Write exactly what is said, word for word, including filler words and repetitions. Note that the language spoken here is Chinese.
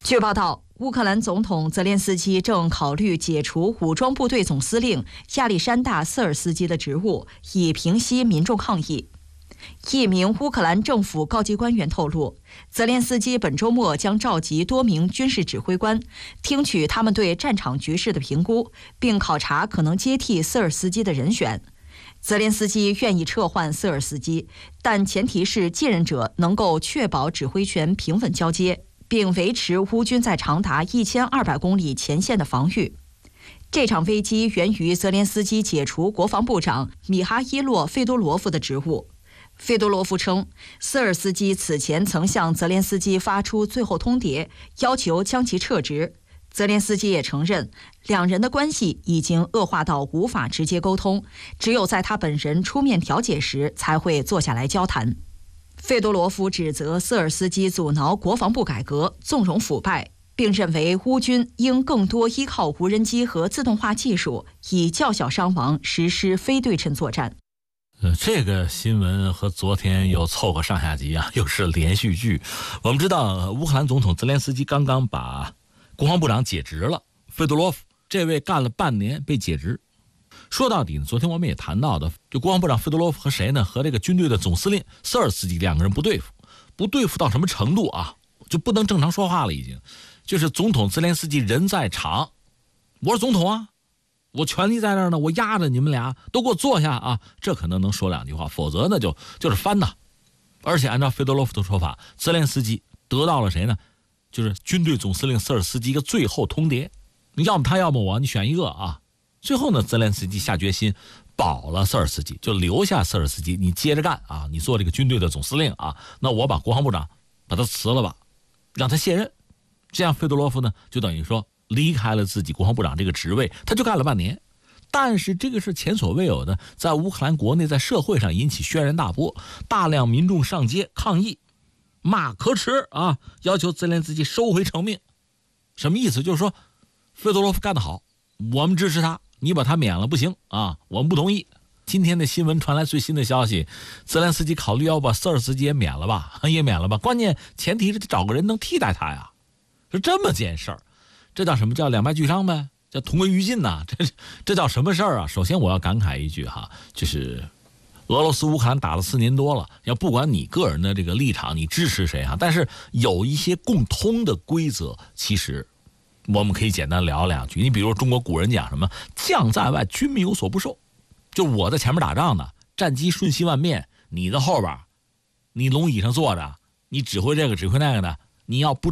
据报道，乌克兰总统泽连斯基正考虑解除武装部队总司令亚历山大·瑟尔斯基的职务，以平息民众抗议。一名乌克兰政府高级官员透露，泽连斯基本周末将召集多名军事指挥官，听取他们对战场局势的评估，并考察可能接替瑟尔斯基的人选。泽连斯基愿意撤换瑟尔斯基，但前提是继任者能够确保指挥权平稳交接，并维持乌军在长达一千二百公里前线的防御。这场危机源于泽连斯基解除国防部长米哈伊洛·费多罗夫的职务。费多罗夫称，瑟尔斯基此前曾向泽连斯基发出最后通牒，要求将其撤职。泽连斯基也承认，两人的关系已经恶化到无法直接沟通，只有在他本人出面调解时才会坐下来交谈。费多罗夫指责瑟尔斯基阻挠国防部改革，纵容腐败，并认为乌军应更多依靠无人机和自动化技术，以较小伤亡实施非对称作战。 呃，这个新闻和昨天又凑个上下集啊，又是连续剧。我们知道，乌克兰总统泽连斯基刚刚把国防部长解职了，费多罗夫这位干了半年被解职。说到底呢，昨天我们也谈到的，就国防部长费多罗夫和谁呢？和这个军队的总司令瑟尔斯基两个人不对付，不对付到什么程度啊？就不能正常说话了，已经。就是总统泽连斯基人在场，我是总统啊。我权力在这儿呢，我压着你们俩都给我坐下啊！这可能能说两句话，否则呢就就是翻呐。而且按照费多罗夫的说法，泽连斯基得到了谁呢？就是军队总司令瑟尔斯基一个最后通牒，要么他要么我，你选一个啊。最后呢，泽连斯基下决心保了瑟尔斯基，就留下瑟尔斯基，你接着干啊，你做这个军队的总司令啊，那我把国防部长把他辞了吧，让他卸任。这样费多罗夫呢就等于说离开了自己国防部长这个职位，他就干了半年。但是这个是前所未有的，在乌克兰国内在社会上引起轩然大波，大量民众上街抗议，骂可耻啊，要求泽连斯基收回成命。什么意思？就是说费多罗夫干得好，我们支持他，你把他免了不行啊，我们不同意。今天的新闻传来最新的消息，泽连斯基考虑要把瑟尔斯基也免了吧，也免了吧，关键前提是得找个人能替代他呀，是这么件事儿。这叫什么？叫两败俱伤呗，叫同归于尽呐。这这叫什么事儿啊？首先我要感慨一句哈，就是俄罗斯乌克兰打了四年多了，要不管你个人的这个立场，你支持谁哈，但是有一些共通的规则，其实我们可以简单聊两句。你比如中国古人讲什么“将在外，军民有所不受”，就我在前面打仗呢，战机瞬息万变，你在后边，你龙椅上坐着，你指挥这个指挥那个的，你要不